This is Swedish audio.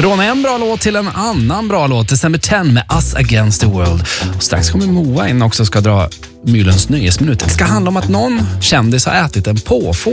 Från en bra låt till en annan bra låt. December 10 med Us Against the World. Och strax kommer Moa in också och ska dra Mylens nöjesminut. Det ska handla om att någon kändis har ätit en påfå